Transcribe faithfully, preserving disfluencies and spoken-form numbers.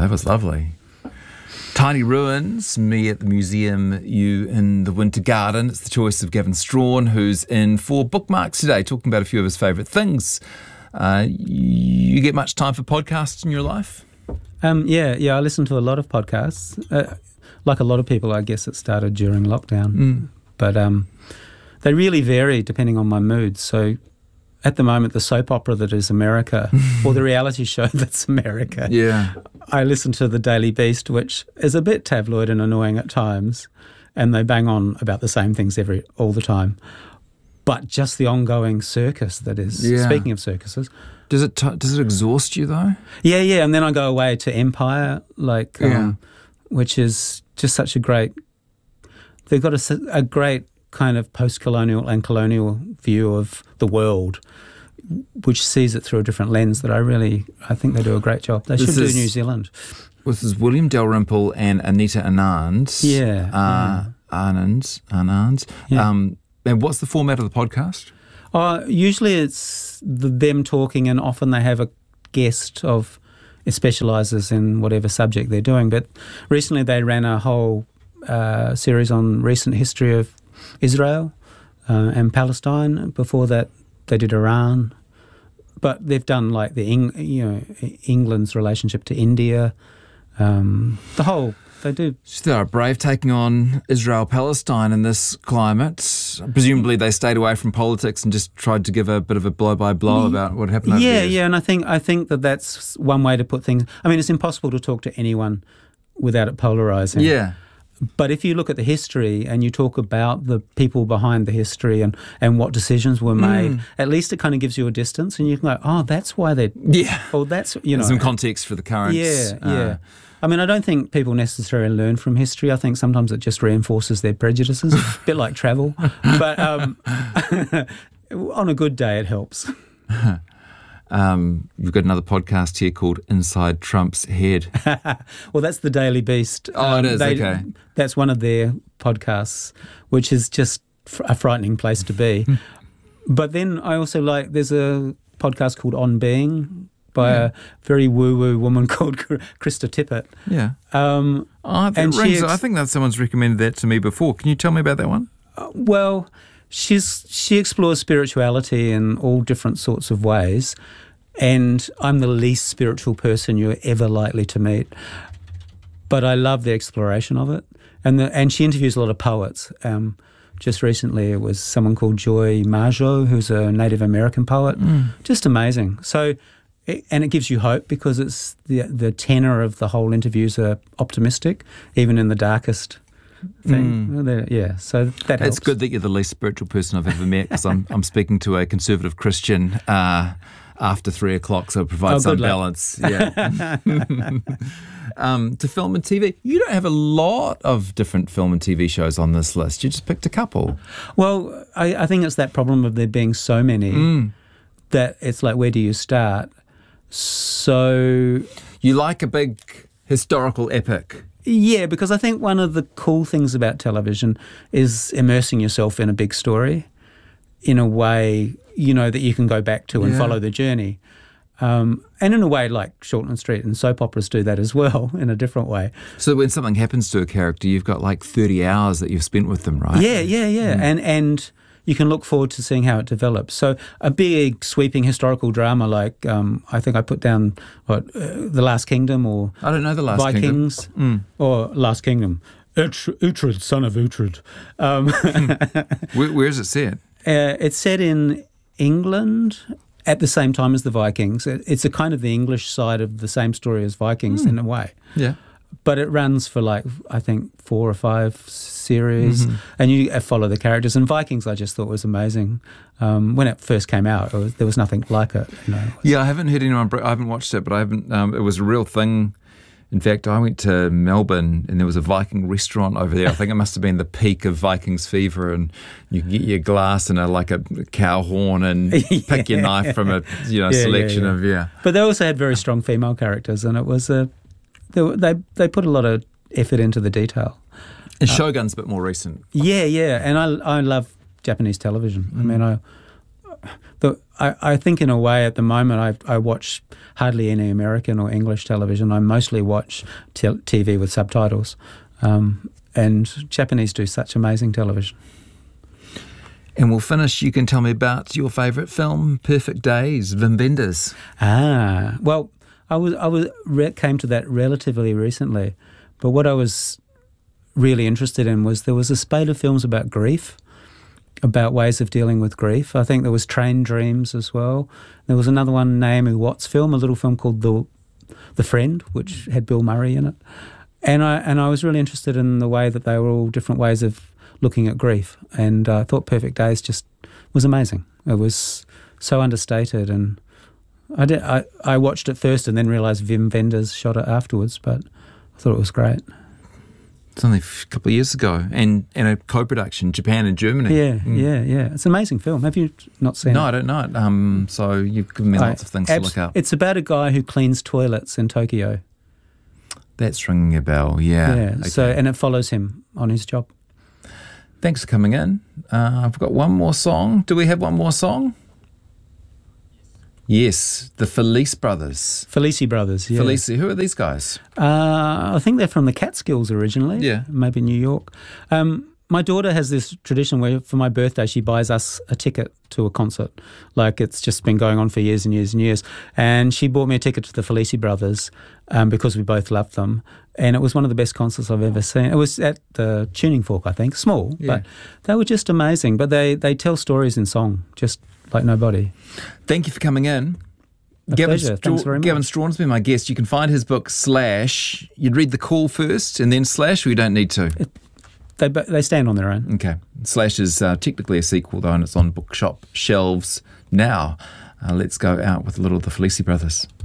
that was lovely. Tiny Ruins, me at the museum, you in the Winter Garden. It's the choice of Gavin Strawn, who's in for Bookmarks today, talking about a few of his favourite things. Uh, you get much time for podcasts in your life? Um, yeah, yeah, I listen to a lot of podcasts. Uh, like a lot of people, I guess it started during lockdown. Mm. But um, they really vary depending on my mood. So at the moment, the soap opera that is America, or the reality show that's America. Yeah. I listen to The Daily Beast, which is a bit tabloid and annoying at times, and they bang on about the same things every all the time. But just the ongoing circus that is, Yeah. speaking of circuses. Does it t- does it exhaust you, though? Yeah, yeah, and then I go away to Empire, like, um, Yeah. which is just such a great, they've got a, a great kind of post-colonial and colonial view of the world, which sees it through a different lens that I really, I think they do a great job. They This should is- do New Zealand. This is William Dalrymple and Anita Anand. Yeah, Uh, Anand. Anand. Yeah. Um, and what's the format of the podcast? Uh, usually it's the, them talking, and often they have a guest of, it specialises in whatever subject they're doing. But recently they ran a whole uh, series on recent history of Israel uh, and Palestine. Before that, they did Iran. But they've done like the Eng- you know England's relationship to India. Um, the whole they do. So they're brave taking on Israel-Palestine in this climate. Presumably they stayed away from politics and just tried to give a bit of a blow-by-blow about what happened over Yeah, there. yeah, and I think I think that that's one way to put things. I mean, it's impossible to talk to anyone without it polarising. Yeah. But if you look at the history and you talk about the people behind the history and, and what decisions were made, Mm. at least it kind of gives you a distance, and you can go, oh, that's why they. Yeah. Oh, that's you know. Some context for the current. Yeah, uh, yeah. I mean, I don't think people necessarily learn from history. I think sometimes it just reinforces their prejudices, a bit like travel. But um, on a good day, it helps. Um, you've got another podcast here called Inside Trump's Head. Well, that's the Daily Beast. Oh, it is, they- okay. That's one of their podcasts, which is just fr- a frightening place to be. But then I also like, there's a podcast called On Being by Yeah. a very woo-woo woman called Krista Tippett. Yeah. Um, Oh, that And she rings. ex- I think that someone's recommended that to me before. Can you tell me about that one? Well, she's she explores spirituality in all different sorts of ways, and I'm the least spiritual person you're ever likely to meet. But I love the exploration of it, and the, and she interviews a lot of poets. Um, just recently, it was someone called Joy Majo, who's a Native American poet. Just amazing. So. It, and it gives you hope because it's the the tenor of the whole interviews are optimistic, even in the darkest thing. Well, they're- yeah, so that helps. It's good that you're the least spiritual person I've ever met because I'm I'm speaking to a conservative Christian uh, after three o'clock, so it provides Oh, some good luck. balance. Yeah. um, to film and T V, you don't have a lot of different film and T V shows on this list. You just picked a couple. Well, I, I think it's that problem of there being so many Mm. that it's like, where do you start? So, You like a big historical epic. yeah, because I think one of the cool things about television is immersing yourself in a big story in a way, you know, that you can go back to and Yeah. follow the journey. Um, and in a way like Shortland Street and soap operas do that as well, in a different way. So when something happens to a character, you've got like thirty hours that you've spent with them, right? Yeah, yeah, yeah. And and you can look forward to seeing how it develops. So a big sweeping historical drama like um, I think I put down what uh, The Last Kingdom or I don't know the Last Kingdom. Vikings Mm. or Last Kingdom. Ut- Uhtred, son of Uhtred. Um, Where, where is it set? uh, it's set in England at the same time as the Vikings. It, it's a kind of the English side of the same story as Vikings in a way. Yeah. But it runs for like, I think, four or five series, Mm-hmm. and you uh, follow the characters. And Vikings I just thought was amazing. Um, when it first came out, it was, there was nothing like it. You know. Yeah, I haven't heard anyone. I haven't watched it, but I haven't. Um, it was a real thing. In fact, I went to Melbourne and there was a Viking restaurant over there. I think it must have been the peak of Vikings fever, and you can get your glass and a like a cow horn and pick your knife from a you know Yeah, yeah, selection yeah. of yeah. But they also had very strong female characters, and it was a they were- they they put a lot of effort into the detail. And Shogun's a bit more recent. Yeah, yeah, and I I love Japanese television. I mean, I the, I, I think in a way at the moment I, I watch hardly any American or English television. I mostly watch te- T V with subtitles. Um, and Japanese do such amazing television. And we'll finish. You can tell me about your favourite film, Perfect Days, Wim Wenders. Ah, well, I was I was re- came to that relatively recently, but what I was really interested in was there was a spate of films about grief, about ways of dealing with grief. I think there was Train Dreams as well. There was another one, Naomi Watts' film, a little film called The The Friend, which had Bill Murray in it. And I and I was really interested in the way that they were all different ways of looking at grief, and I uh, thought Perfect Days just was amazing. It was so understated, and I did. I, I watched it first and then realised Wim Wenders shot it afterwards, but I thought it was great. It's only a couple of years ago, and, and a co-production, Japan and Germany. Yeah, mm. yeah, yeah. It's an amazing film. Have you not seen no, it? No, I don't know it. Um, so you've given me lots I, of things abs- to look up. It's about a guy who cleans toilets in Tokyo. That's ringing a bell, yeah. Yeah, okay. so, and it follows him on his job. Thanks for coming in. Uh, I've got one more song. Do we have one more song? Yes, the Felice Brothers. Felici Brothers, yeah. Felici, who are these guys? Uh, I think they're from the Catskills originally. Yeah. Maybe New York. Um, my daughter has this tradition where for my birthday she buys us a ticket to a concert. Like it's just been going on for years and years and years. And she bought me a ticket to the Felici Brothers um, because we both loved them. And it was one of the best concerts I've ever seen. It was at the Tuning Fork, I think. Small, yeah. But they were just amazing. But they, they tell stories in song, just like nobody. Thank you for coming in. A Gavin, pleasure. Thanks very much. Gavin Strawn's been my guest. You can find his book, Slash. You'd read The Call first and then Slash, or you don't need to? It, they they stand on their own. Okay. Slash is uh, technically a sequel, though, and it's on bookshop shelves now. Uh, let's go out with a little of the Felici Brothers.